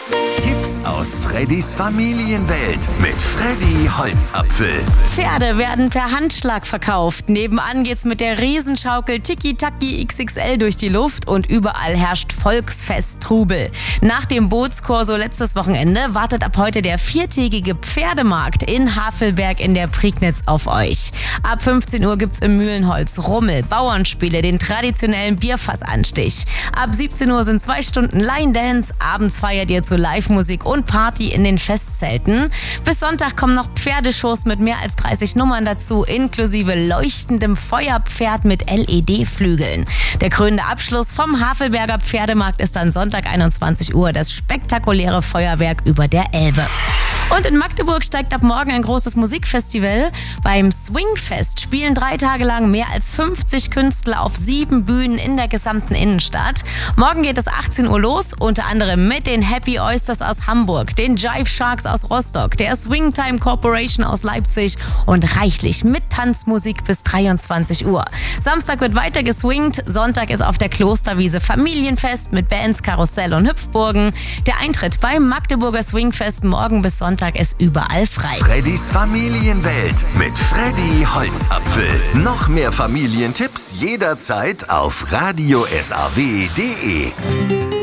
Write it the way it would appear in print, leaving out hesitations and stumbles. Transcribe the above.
Tipps aus Freddys Familienwelt mit Freddy Holzapfel. Pferde werden per Handschlag verkauft. Nebenan geht's mit der Riesenschaukel Tiki-Taki XXL durch die Luft und überall herrscht Volksfest-Trubel. Nach dem Bootskorso letztes Wochenende wartet ab heute der viertägige Pferdemarkt in Havelberg in der Prignitz auf euch. Ab 15 Uhr gibt's im Mühlenholz Rummel, Bauernspiele, den traditionellen Bierfassanstich. Ab 17 Uhr sind 2 Stunden Line Dance, abends feiert ihr zu Live-Musik und Party in den Festzelten. Bis Sonntag kommen noch Pferdeshows mit mehr als 30 Nummern dazu, inklusive leuchtendem Feuerpferd mit LED-Flügeln. Der krönende Abschluss vom Havelberger Pferdemarkt ist dann Sonntag 21 Uhr, das spektakuläre Feuerwerk über der Elbe. Und in Magdeburg steigt ab morgen ein großes Musikfestival. Beim Swingfest spielen 3 Tage lang mehr als 50 Künstler auf 7 Bühnen in der gesamten Innenstadt. Morgen geht es 18 Uhr los, unter anderem mit den Happy Oysters aus Hamburg, den Jive Sharks aus Rostock, der Swingtime Corporation aus Leipzig und reichlich mit Tanzmusik bis 23 Uhr. Samstag wird weiter geswingt, Sonntag ist auf der Klosterwiese Familienfest mit Bands, Karussell und Hüpfburgen. Der Eintritt beim Magdeburger Swingfest morgen bis Sonntag ist überall frei. Freddys Familienwelt mit Freddy Holzapfel. Noch mehr Familientipps jederzeit auf radiosaw.de.